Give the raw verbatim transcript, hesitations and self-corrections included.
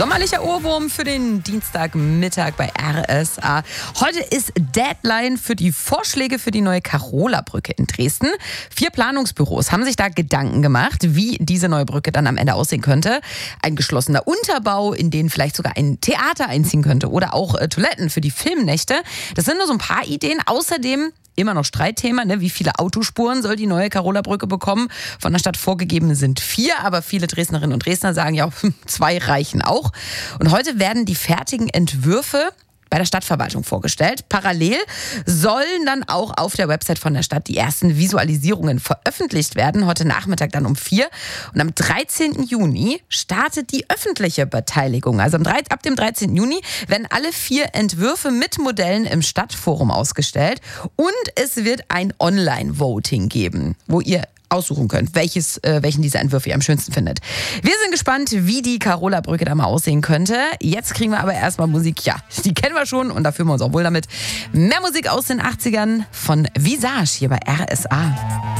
Sommerlicher Ohrwurm für den Dienstagmittag bei R S A. Heute ist Deadline für die Vorschläge für die neue Karola-Brücke in Dresden. Vier Planungsbüros haben sich da Gedanken gemacht, wie diese neue Brücke dann am Ende aussehen könnte. Ein geschlossener Unterbau, in den vielleicht sogar ein Theater einziehen könnte oder auch äh, Toiletten für die Filmnächte. Das sind nur so ein paar Ideen. Außerdem immer noch Streitthema, ne? Wie viele Autospuren soll die neue Karola-Brücke bekommen? Von der Stadt vorgegeben sind vier, aber viele Dresdnerinnen und Dresdner sagen ja, zwei reichen auch. Und heute werden die fertigen Entwürfe bei der Stadtverwaltung vorgestellt. Parallel sollen dann auch auf der Website von der Stadt die ersten Visualisierungen veröffentlicht werden. Heute Nachmittag dann um vier. Und am dreizehnten Juni startet die öffentliche Beteiligung. Also ab dem dreizehnten Juni werden alle vier Entwürfe mit Modellen im Stadtforum ausgestellt. Und es wird ein Online-Voting geben, wo ihr aussuchen könnt, welches, äh, welchen dieser Entwürfe ihr am schönsten findet. Wir sind gespannt, wie die Karola-Brücke da mal aussehen könnte. Jetzt kriegen wir aber erstmal Musik. Ja, die kennen wir schon und da fühlen wir uns auch wohl damit. Mehr Musik aus den achtzigern von Visage hier bei R S A.